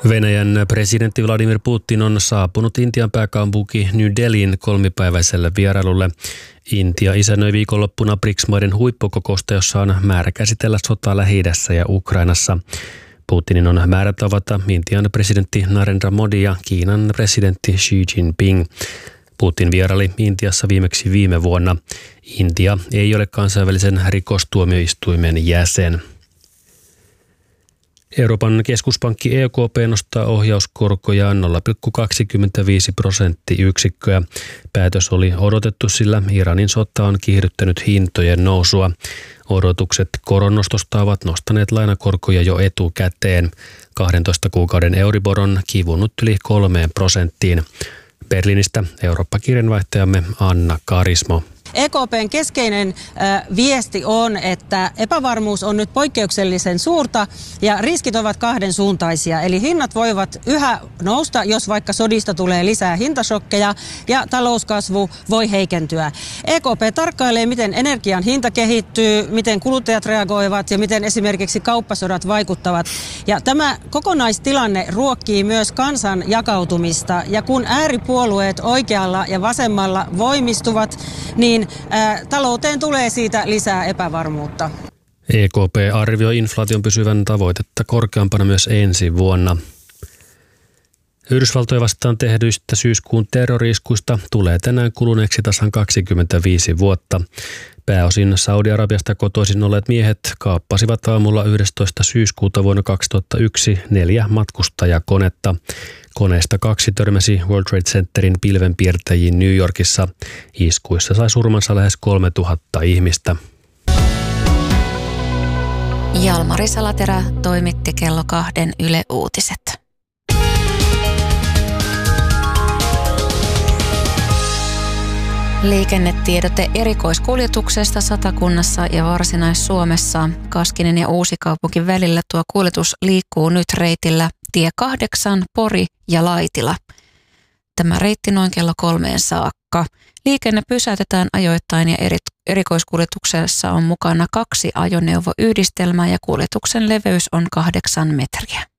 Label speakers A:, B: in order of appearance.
A: Venäjän presidentti Vladimir Putin on saapunut Intian pääkaupunki New Delhiin 3-päiväiselle vierailulle. Intia isännöi viikonloppuna BRICS-maiden huippukokousta, jossa on määrä käsitellä sotaa Lähi-idässä ja Ukrainassa. Putinin on määrä tavata Intian presidentti Narendra Modi ja Kiinan presidentti Xi Jinping. Putin vieraili Intiassa viimeksi viime vuonna. Intia ei ole kansainvälisen rikostuomioistuimen jäsen. Euroopan keskuspankki EKP nostaa ohjauskorkojaan 0,25%. Päätös oli odotettu, sillä Iranin sota on kiihdyttänyt hintojen nousua. Odotukset koronnostosta ovat nostaneet lainakorkoja jo etukäteen. 12 kuukauden Euribor on kivunut yli 3%. Berliinistä Eurooppa-kirjanvaihtajamme Anna Karismo.
B: EKP:n keskeinen viesti on, että epävarmuus on nyt poikkeuksellisen suurta ja riskit ovat kahdensuuntaisia. Eli hinnat voivat yhä nousta, jos vaikka sodista tulee lisää hintashokkeja ja talouskasvu voi heikentyä. EKP tarkkailee, miten energian hinta kehittyy, miten kuluttajat reagoivat ja miten esimerkiksi kauppasodat vaikuttavat. Ja tämä kokonaistilanne ruokkii myös kansan jakautumista. Ja kun ääripuolueet oikealla ja vasemmalla voimistuvat, niin talouteen tulee siitä lisää epävarmuutta.
A: EKP arvioi inflaation pysyvän tavoitetta korkeampana myös ensi vuonna. Yhdysvaltoja vastaan tehdyistä syyskuun terrori-iskuista tulee tänään kuluneeksi tasan 25 vuotta. Pääosin Saudi-Arabiasta kotoisin olleet miehet kaappasivat aamulla 11. syyskuuta vuonna 2001 4 matkustajakonetta. Koneesta 2 törmäsi World Trade Centerin pilvenpiirtäjiin New Yorkissa. Iskuissa sai surmansa lähes 3000 ihmistä.
C: Jalmari Salaterä toimitti kello 2 Yle Uutiset. Liikennetiedote erikoiskuljetuksesta Satakunnassa ja Varsinais-Suomessa. Kaskinen ja Uusikaupunki välillä tuo kuljetus liikkuu nyt reitillä tie 8, Pori ja Laitila. Tämä reitti noin kello 3 saakka. Liikenne pysäytetään ajoittain ja erikoiskuljetuksessa on mukana 2 ajoneuvoyhdistelmää ja kuljetuksen leveys on 8 metriä.